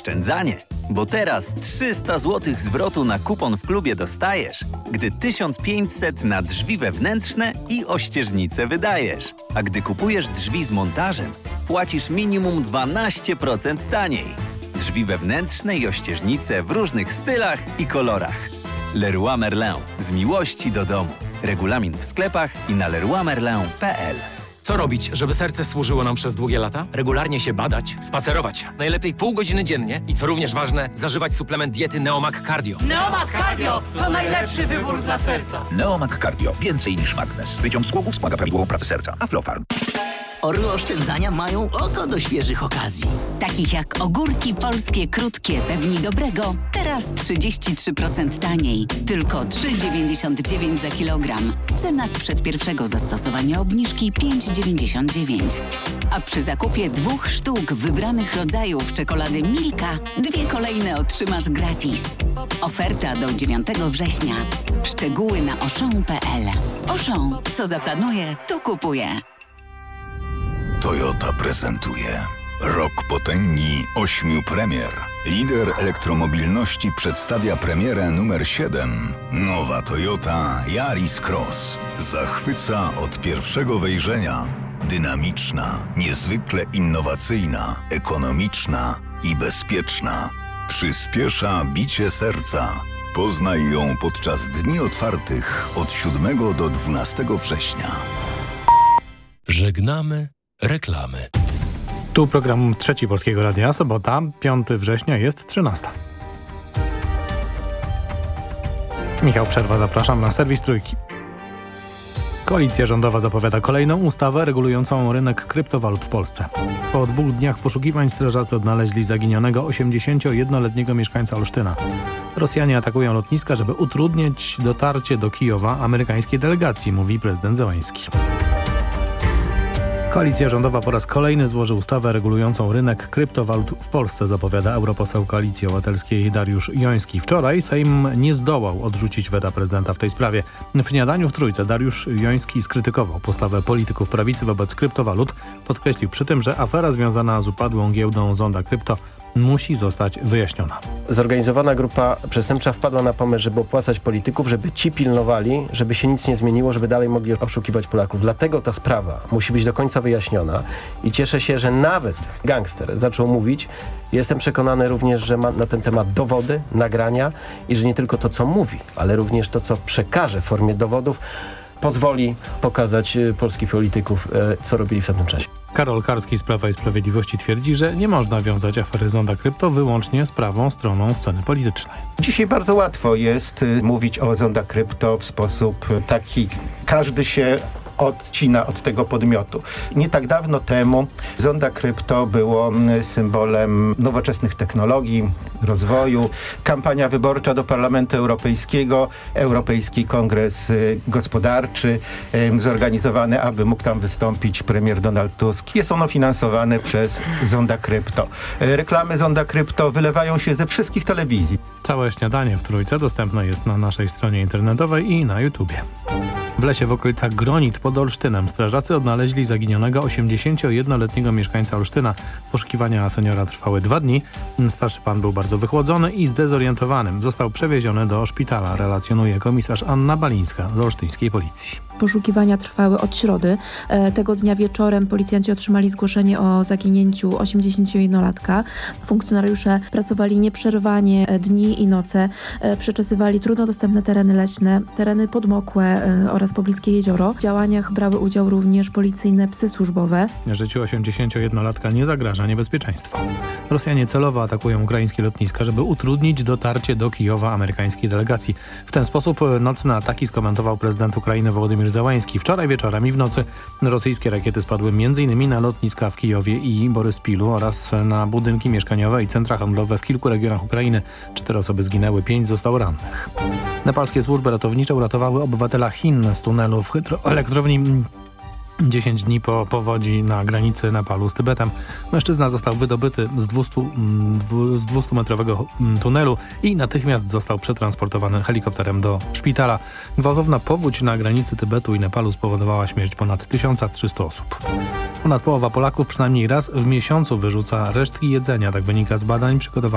oszczędzanie. Bo teraz 300 zł zwrotu na kupon w klubie dostajesz, gdy 1500 na drzwi wewnętrzne i ościeżnice wydajesz. A gdy kupujesz drzwi z montażem, płacisz minimum 12% taniej. Drzwi wewnętrzne i ościeżnice w różnych stylach i kolorach. Leroy Merlin. Z miłości do domu. Regulamin w sklepach i na leroymerlin.pl. Co robić, żeby serce służyło nam przez długie lata? Regularnie się badać, spacerować. Najlepiej pół godziny dziennie i co również ważne, zażywać suplement diety Neomag Cardio. Neomag Cardio to najlepszy wybór dla serca. Neomag Cardio. Więcej niż magnez. Wyciąg z głowów wspomaga prawidłową pracę serca. Aflofarm. Orły oszczędzania mają oko do świeżych okazji. Takich jak ogórki polskie krótkie, pewni dobrego. Teraz 33% taniej. Tylko 3,99 za kilogram. Cena sprzed pierwszego zastosowania obniżki 5,99. A przy zakupie 2 sztuk wybranych rodzajów czekolady Milka 2 kolejne otrzymasz gratis. Oferta do 9 września. Szczegóły na auchan.pl. Auchan. Co zaplanuje, to kupuje. Toyota prezentuje Rok Potęgi 8 premier. Lider elektromobilności przedstawia premierę numer 7. Nowa Toyota Yaris Cross. Zachwyca od pierwszego wejrzenia. Dynamiczna, niezwykle innowacyjna, ekonomiczna i bezpieczna. Przyspiesza bicie serca. Poznaj ją podczas dni otwartych od 7 do 12 września. Żegnamy reklamy. Tu program Trzeci Polskiego Radia, sobota, 5 września, jest 13. Michał Przerwa, zapraszam na serwis Trójki. Koalicja rządowa zapowiada kolejną ustawę regulującą rynek kryptowalut w Polsce. Po 2 dniach poszukiwań strażacy odnaleźli zaginionego 81-letniego mieszkańca Olsztyna. Rosjanie atakują lotniska, żeby utrudnić dotarcie do Kijowa amerykańskiej delegacji, mówi prezydent Zełański. Koalicja rządowa po raz kolejny złoży ustawę regulującą rynek kryptowalut w Polsce, zapowiada europoseł Koalicji Obywatelskiej Dariusz Joński. Wczoraj Sejm nie zdołał odrzucić weta prezydenta w tej sprawie. W śniadaniu w Trójce Dariusz Joński skrytykował postawę polityków prawicy wobec kryptowalut. Podkreślił przy tym, że afera związana z upadłą giełdą Zonda Krypto musi zostać wyjaśniona. Zorganizowana grupa przestępcza wpadła na pomysł, żeby opłacać polityków, żeby ci pilnowali, żeby się nic nie zmieniło, żeby dalej mogli oszukiwać Polaków. Dlatego ta sprawa musi być do końca wyjaśniona i cieszę się, że nawet gangster zaczął mówić. Jestem przekonany również, że ma na ten temat dowody, nagrania i że nie tylko to, co mówi, ale również to, co przekaże w formie dowodów, pozwoli pokazać polskich polityków, co robili w tamtym czasie. Karol Karski z Prawa i Sprawiedliwości twierdzi, że nie można wiązać afery Zonda Krypto wyłącznie z prawą stroną sceny politycznej. Dzisiaj bardzo łatwo jest mówić o Zonda Krypto w sposób taki, każdy się odcina od tego podmiotu. Nie tak dawno temu Zonda Krypto było symbolem nowoczesnych technologii, rozwoju. Kampania wyborcza do Parlamentu Europejskiego, Europejski Kongres Gospodarczy zorganizowany, aby mógł tam wystąpić premier Donald Tusk. Jest ono finansowane przez Zonda Krypto. Reklamy Zonda Krypto wylewają się ze wszystkich telewizji. Całe śniadanie w Trójce dostępne jest na naszej stronie internetowej i na YouTubie. W lesie w okolicach Gronit pod Olsztynem strażacy odnaleźli zaginionego 81-letniego mieszkańca Olsztyna. Poszukiwania seniora trwały 2 dni. Starszy pan był bardzo wychłodzony i zdezorientowany. Został przewieziony do szpitala, relacjonuje komisarz Anna Balińska z olsztyńskiej policji. Poszukiwania trwały od środy. Tego dnia wieczorem policjanci otrzymali zgłoszenie o zaginięciu 81-latka. Funkcjonariusze pracowali nieprzerwanie dni i noce. Przeczesywali trudno dostępne tereny leśne, tereny podmokłe oraz pobliskie jezioro. W działaniach brały udział również policyjne psy służbowe. Życiu 81-latka nie zagraża niebezpieczeństwo. Rosjanie celowo atakują ukraińskie lotniska, żeby utrudnić dotarcie do Kijowa amerykańskiej delegacji. W ten sposób nocne ataki skomentował prezydent Ukrainy Wołodymyr Zełański. Wczoraj wieczorem i w nocy rosyjskie rakiety spadły m.in. na lotniska w Kijowie i Boryspilu oraz na budynki mieszkaniowe i centra handlowe w kilku regionach Ukrainy. 4 osoby zginęły, 5 zostało rannych. Nepalskie służby ratownicze uratowały obywatela Chin z tunelu w hydroelektrowni 10 dni po powodzi na granicy Nepalu z Tybetem. Mężczyzna został wydobyty z 200-metrowego tunelu i natychmiast został przetransportowany helikopterem do szpitala. Gwałtowna powódź na granicy Tybetu i Nepalu spowodowała śmierć ponad 1300 osób. Ponad połowa Polaków przynajmniej raz w miesiącu wyrzuca resztki jedzenia, tak wynika z badań przygotowanych